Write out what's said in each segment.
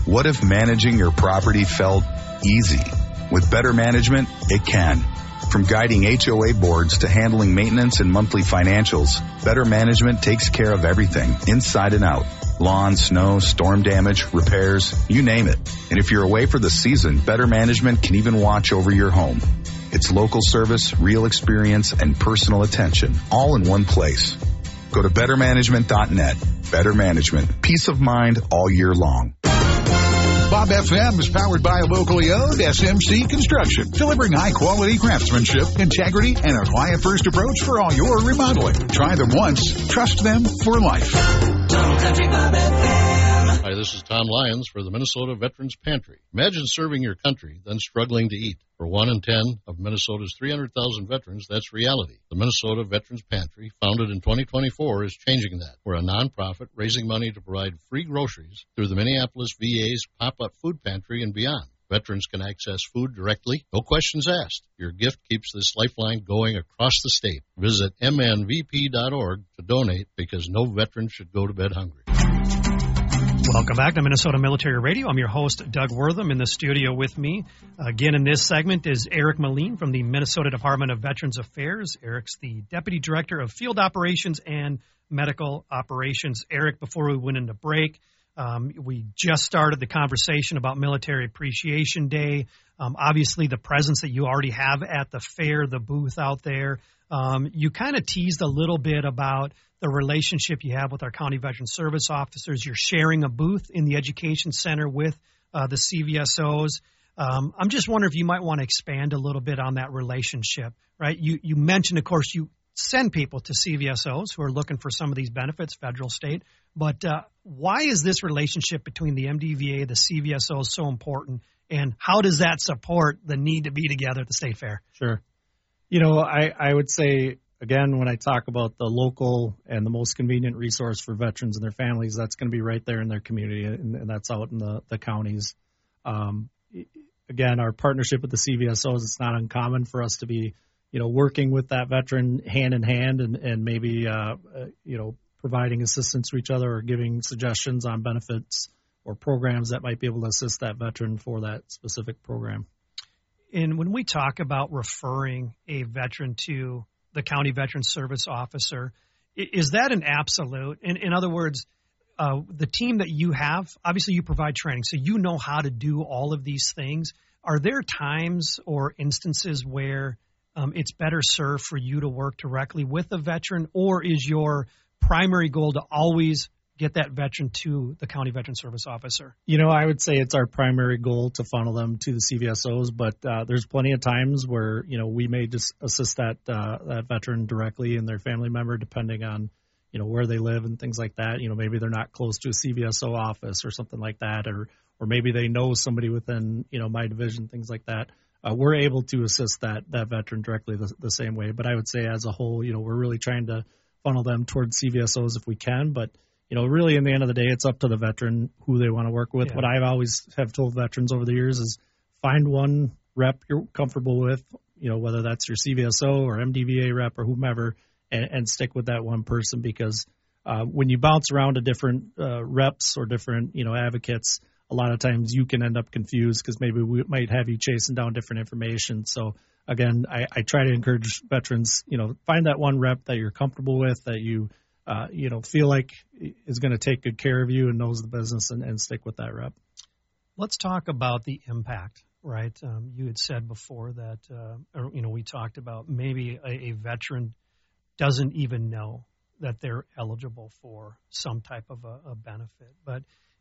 What if managing your property felt easy? With Better Management, it can. From guiding HOA boards to handling maintenance and monthly financials, Better Management takes care of everything, inside and out. Lawn, snow, storm damage, repairs, you name it. And if you're away for the season, Better Management can even watch over your home. It's local service, real experience, and personal attention, all in one place. Go to bettermanagement.net. Better Management. Peace of mind all year long. Bob FM is powered by locally owned SMC Construction, delivering high-quality craftsmanship, integrity, and a client-first approach for all your remodeling. Try them once, trust them for life. Total Country Bob FM. Hi, this is Tom Lyons for the Minnesota Veterans Pantry. Imagine serving your country, then struggling to eat. For 1 in 10 of Minnesota's 300,000 veterans, that's reality. The Minnesota Veterans Pantry, founded in 2024, is changing that. We're a nonprofit raising money to provide free groceries through the Minneapolis VA's pop-up food pantry and beyond. Veterans can access food directly, no questions asked. Your gift keeps this lifeline going across the state. Visit mnvp.org to donate, because no veteran should go to bed hungry. Welcome back to Minnesota Military Radio. I'm your host, Doug Wortham. In the studio with me, again in this segment, is Eric Moline from the Minnesota Department of Veterans Affairs. Eric's the Deputy Director of Field Operations and Medical Operations. Eric, before we went into break, we just started the conversation about Military Appreciation Day. Obviously, the presence that you already have at the fair, the booth out there. You kind of teased a little bit about the relationship you have with our county veteran service officers. You're sharing a booth in the education center with the CVSOs. I'm just wondering if you might want to expand a little bit on that relationship, right? You mentioned, of course, you send people to CVSOs who are looking for some of these benefits, federal, state. But why is this relationship between the MDVA, the CVSOs so important, and how does that support the need to be together at the state fair? Sure. You know, I would say, again, when I talk about the local and the most convenient resource for veterans and their families, that's going to be right there in their community, and that's out in the counties. Again, our partnership with the CVSOs, it's not uncommon for us to be, working with that veteran hand in hand and maybe, providing assistance to each other or giving suggestions on benefits or programs that might be able to assist that veteran for that specific program. And when we talk about referring a veteran to the county veteran service officer, is that an absolute? In other words, the team that you have, obviously you provide training, so you know how to do all of these things. Are there times or instances where it's better served for you to work directly with a veteran, or is your primary goal to always get that veteran to the county veteran service officer? I would say it's our primary goal to funnel them to the CVSOs, but there's plenty of times where, we may just assist that veteran directly and their family member, depending on, where they live and things like that. Maybe they're not close to a CVSO office or something like that, or maybe they know somebody within, my division, things like that. We're able to assist that veteran directly the same way. But I would say as a whole, we're really trying to funnel them towards CVSOs if we can, but really in the end of the day, it's up to the veteran who they want to work with. Yeah. What I've always have told veterans over the years is find one rep you're comfortable with, whether that's your CVSO or MDVA rep or whomever, and stick with that one person, because when you bounce around to different reps or different, advocates, a lot of times you can end up confused because maybe we might have you chasing down different information. So again, I try to encourage veterans, find that one rep that you're comfortable with, that you feel like is going to take good care of you and knows the business, and stick with that rep. Let's talk about the impact, right? You had said before that, we talked about maybe a veteran doesn't even know that they're eligible for some type of a benefit. But,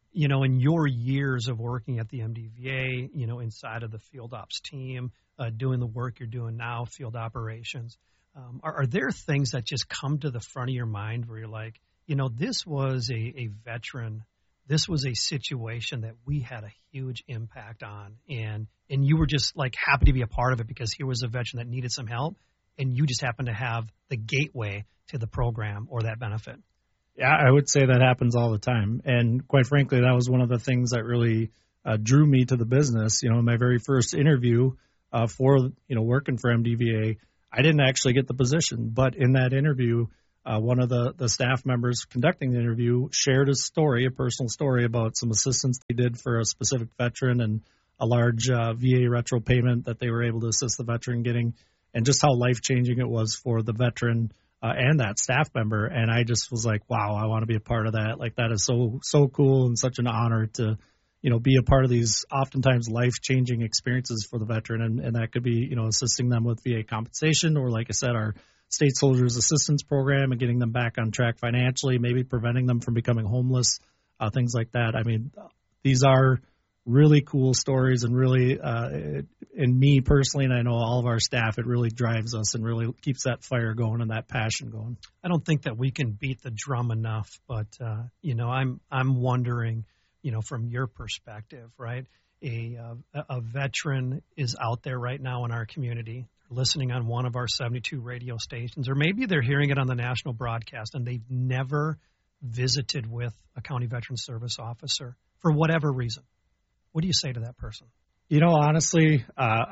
in your years of working at the MDVA, inside of the field ops team, doing the work you're doing now, field operations, are there things that just come to the front of your mind where you're like, this was a veteran, this was a situation that we had a huge impact on, and you were just like happy to be a part of it because here was a veteran that needed some help, and you just happened to have the gateway to the program or that benefit? Yeah, I would say that happens all the time. And quite frankly, that was one of the things that really drew me to the business. In my very first interview for, working for MDVA, I didn't actually get the position. But in that interview, one of the staff members conducting the interview shared a personal story about some assistance they did for a specific veteran and a large VA retro payment that they were able to assist the veteran getting, and just how life-changing it was for the veteran and that staff member. And I just was like, wow, I want to be a part of that. Like, that is so cool and such an honor to, be a part of these oftentimes life-changing experiences for the veteran. And that could be, assisting them with VA compensation, or, like I said, our State Soldiers Assistance Program, and getting them back on track financially, maybe preventing them from becoming homeless, things like that. I mean, these are really cool stories, and really, and me personally, and I know all of our staff, it really drives us and really keeps that fire going and that passion going. I don't think that we can beat the drum enough, but I'm wondering, from your perspective, right? A veteran is out there right now in our community, listening on one of our 72 radio stations, or maybe they're hearing it on the national broadcast, and they've never visited with a county veteran service officer for whatever reason. What do you say to that person? Honestly,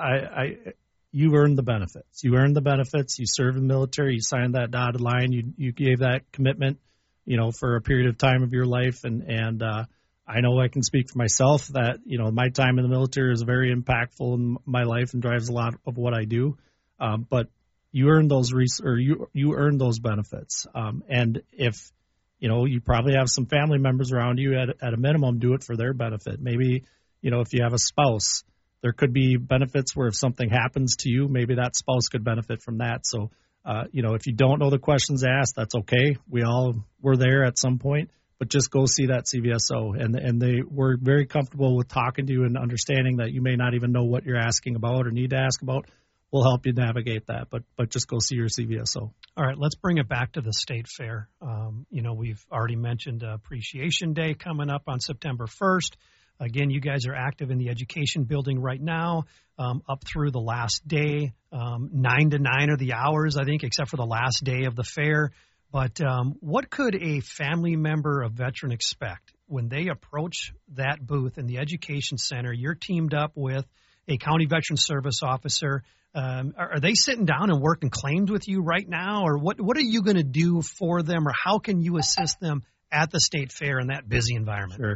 you earned the benefits. You earned the benefits. You served in the military. You signed that dotted line. You gave that commitment, for a period of time of your life. And I know I can speak for myself that, my time in the military is very impactful in my life and drives a lot of what I do. But you earned those you earned those benefits. And if, you probably have some family members around you, at a minimum, do it for their benefit. Maybe, if you have a spouse, there could be benefits where if something happens to you, maybe that spouse could benefit from that. So, if you don't know the questions asked, that's okay. We all were there at some point, but just go see that CVSO. And they were very comfortable with talking to you and understanding that you may not even know what you're asking about or need to ask about. We'll help you navigate that, but just go see your CVSO. All right, let's bring it back to the state fair. We've already mentioned Appreciation Day coming up on September 1st. Again, you guys are active in the education building right now, up through the last day. 9 to 9 are the hours, I think, except for the last day of the fair. But what could a family member of veteran expect when they approach that booth in the education center? You're teamed up with a county veteran service officer. Are they sitting down and working claims with you right now? Or what are you going to do for them, or how can you assist them at the state fair in that busy environment? Sure.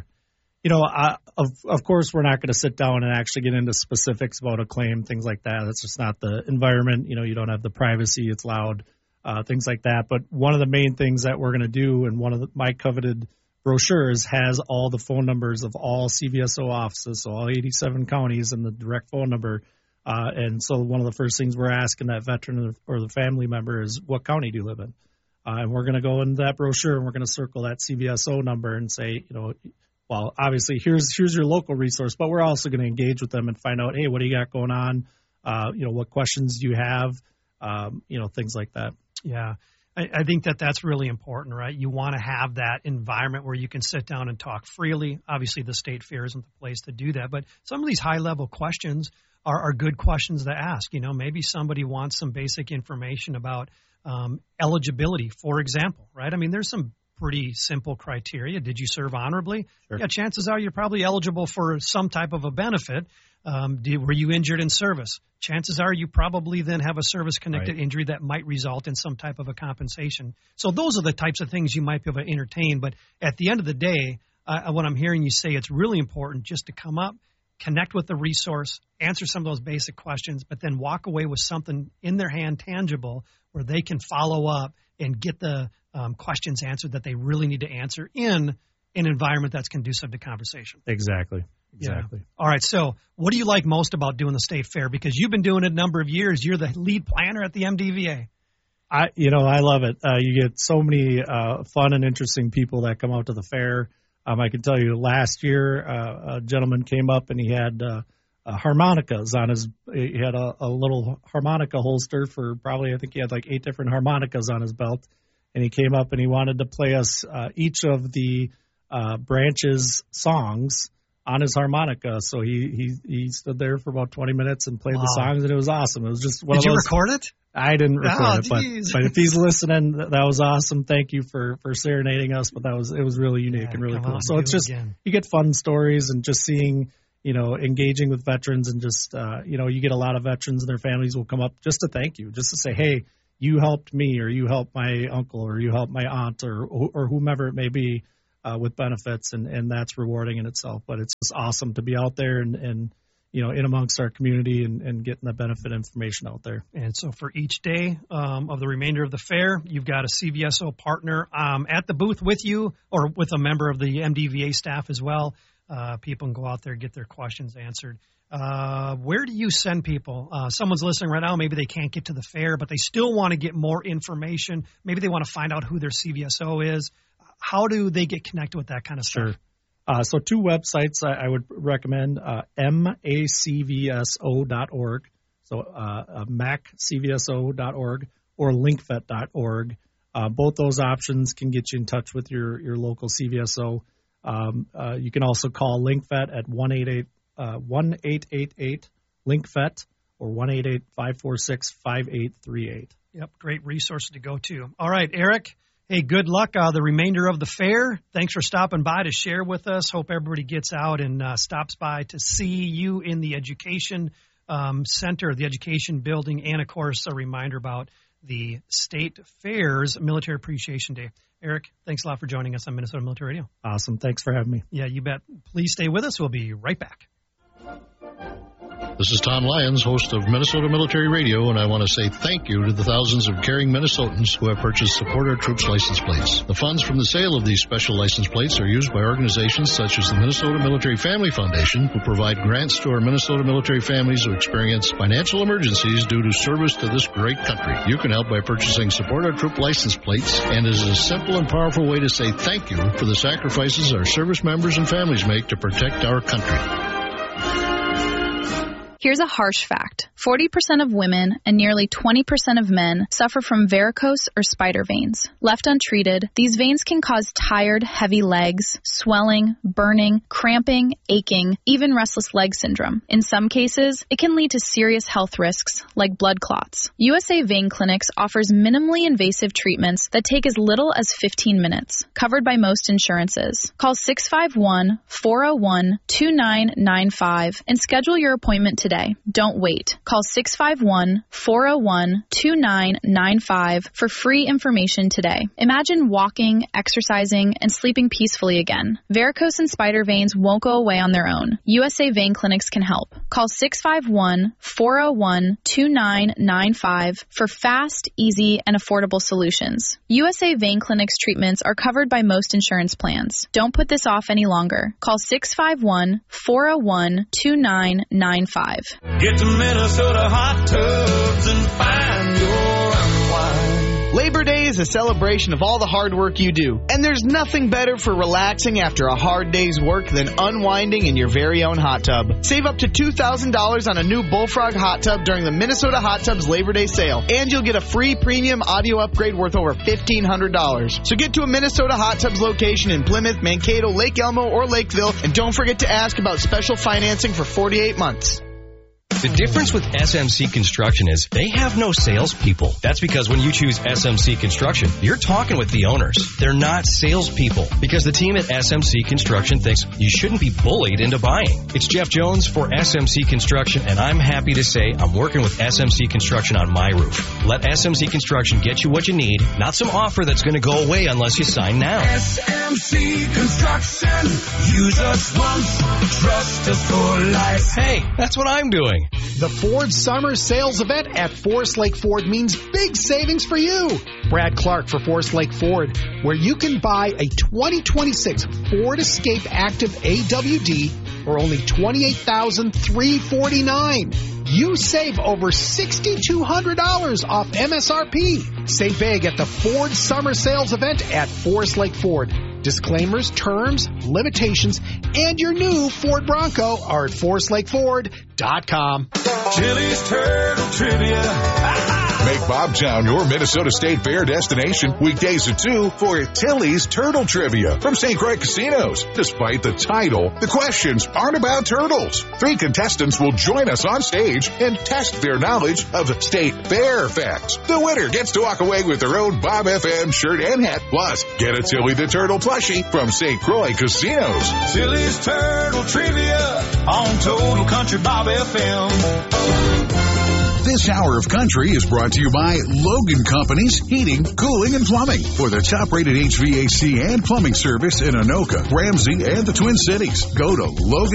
Of course, we're not going to sit down and actually get into specifics about a claim, things like that. That's just not the environment. You don't have the privacy. It's loud, things like that. But one of the main things that we're going to do, and one of my coveted brochures has all the phone numbers of all CVSO offices, so all 87 counties, and the direct phone number. And so one of the first things we're asking that veteran or the family member is, what county do you live in? And we're going to go into that brochure, and we're going to circle that CVSO number and say, well, obviously, here's your local resource, but we're also going to engage with them and find out, hey, what do you got going on? What questions do you have? Things like that. Yeah. I think that's really important, right? You want to have that environment where you can sit down and talk freely. Obviously, the state fair isn't the place to do that, but some of these high-level questions are good questions to ask. Maybe somebody wants some basic information about eligibility, for example, right? I mean, there's some pretty simple criteria. Did you serve honorably? Sure. Yeah, chances are you're probably eligible for some type of a benefit. Were you injured in service? Chances are you probably then have a service-connected injury that might result in some type of a compensation. So those are the types of things you might be able to entertain. But at the end of the day, what I'm hearing you say, it's really important just to come up, connect with the resource, answer some of those basic questions, but then walk away with something in their hand, tangible, where they can follow up and get the questions answered that they really need to answer in an environment that's conducive to conversation. Exactly. Yeah. All right. So what do you like most about doing the state fair? Because you've been doing it a number of years. You're the lead planner at the MDVA. I love it. You get so many fun and interesting people that come out to the fair. I can tell you last year, a gentleman came up and he had harmonicas on his, he had a little harmonica holster for probably, I think he had like 8 different harmonicas on his belt. And he came up and he wanted to play us each of the branches' songs on his harmonica. So he stood there for about 20 minutes and played the songs, and it was awesome. It was just one of those. Did you record it? I didn't record it, but if he's listening, that was awesome. Thank you for serenading us. But it was really unique and really cool. So it's just you get fun stories and just seeing, engaging with veterans, and just you get a lot of veterans and their families will come up just to thank you, just to say, hey, you helped me, or you helped my uncle, or you helped my aunt, or whomever it may be with benefits, and that's rewarding in itself. But it's just awesome to be out there and in amongst our community and getting the benefit information out there. And so for each day of the remainder of the fair, you've got a CVSO partner at the booth with you, or with a member of the MDVA staff as well. People can go out there, get their questions answered. Where do you send people? Someone's listening right now. Maybe they can't get to the fair, but they still want to get more information. Maybe they want to find out who their CVSO is. How do they get connected with that kind of stuff? Sure. So 2 websites I would recommend, macvso.org, so macvso.org, or linkvet.org. Both those options can get you in touch with your local CVSO. You can also call LinkVet at 1-888-LinkVet or 1-888-546-5838. Yep, great resource to go to. All right, Eric. Hey, good luck the remainder of the fair. Thanks for stopping by to share with us. Hope everybody gets out and stops by to see you in the education center, the education building, and, of course, a reminder about the State Fair's Military Appreciation Day. Eric, thanks a lot for joining us on Minnesota Military Radio. Awesome. Thanks for having me. Yeah, you bet. Please stay with us. We'll be right back. This is Tom Lyons, host of Minnesota Military Radio, and I want to say thank you to the thousands of caring Minnesotans who have purchased Support Our Troops license plates. The funds from the sale of these special license plates are used by organizations such as the Minnesota Military Family Foundation, who provide grants to our Minnesota military families who experience financial emergencies due to service to this great country. You can help by purchasing Support Our Troop license plates, and it is a simple and powerful way to say thank you for the sacrifices our service members and families make to protect our country. Here's a harsh fact. 40% of women and nearly 20% of men suffer from varicose or spider veins. Left untreated, these veins can cause tired, heavy legs, swelling, burning, cramping, aching, even restless leg syndrome. In some cases, it can lead to serious health risks like blood clots. USA Vein Clinics offers minimally invasive treatments that take as little as 15 minutes, covered by most insurances. Call 651-401-2995 and schedule your appointment today. Don't wait. Call 651-401-2995 for free information today. Imagine walking, exercising, and sleeping peacefully again. Varicose and spider veins won't go away on their own. USA Vein Clinics can help. Call 651-401-2995 for fast, easy, and affordable solutions. USA Vein Clinics treatments are covered by most insurance plans. Don't put this off any longer. Call 651-401-2995. Get to Minnesota Hot Tubs and find your unwind. Labor Day is a celebration of all the hard work you do, and there's nothing better for relaxing after a hard day's work than unwinding in your very own hot tub. Save up to $2,000 on a new Bullfrog hot tub during the Minnesota Hot Tubs Labor Day sale, and you'll get a free premium audio upgrade worth over $1,500. So get to a Minnesota Hot Tubs location in Plymouth, Mankato, Lake Elmo, or Lakeville, and don't forget to ask about special financing for 48 months. The difference with SMC Construction is they have no salespeople. That's because when you choose SMC Construction, you're talking with the owners. They're not salespeople because the team at SMC Construction thinks you shouldn't be bullied into buying. It's Jeff Jones for SMC Construction, and I'm happy to say I'm working with SMC Construction on my roof. Let SMC Construction get you what you need, not some offer that's going to go away unless you sign now. SMC Construction. Use us once, trust us for life. Hey, that's what I'm doing. The Ford Summer Sales Event at Forest Lake Ford means big savings for you. Brad Clark for Forest Lake Ford, where you can buy a 2026 Ford Escape Active AWD for only $28,349. You save over $6,200 off MSRP. Save big at the Ford Summer Sales Event at Forest Lake Ford. Disclaimers, terms, limitations, and your new Ford Bronco are at ForestLakeFord.com. Chili's Turtle Trivia. Make Bobtown your Minnesota State Fair destination weekdays at 2 for Tilly's Turtle Trivia from St. Croix Casinos. Despite the title, the questions aren't about turtles. 3 contestants will join us on stage and test their knowledge of State Fair facts. The winner gets to walk away with their own Bob FM shirt and hat. Plus, get a Tilly the Turtle plushie from St. Croix Casinos. Tilly's Turtle Trivia on Total Country Bob FM. This hour of country is brought to you by Logan Companies Heating, Cooling, and Plumbing. For the top-rated HVAC and plumbing service in Anoka, Ramsey, and the Twin Cities, go to Logan.